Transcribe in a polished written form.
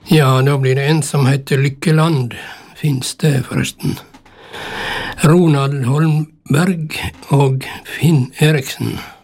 Ja, da blir det en som heter Lykkeland. Finns det forresten. Ronald Holmberg og Finn Eriksen.